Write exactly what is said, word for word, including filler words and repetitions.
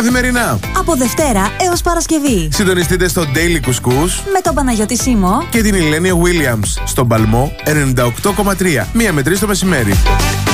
καθημερινά. Από Δευτέρα έως Παρασκευή. Συντονιστείτε στο Daily Couscous με τον Παναγιώτη Σίμω και την Ηλένια Williams στον Παλμό ενενήντα οκτώ κόμμα τρία. Μία με τρεις το μεσημέρι.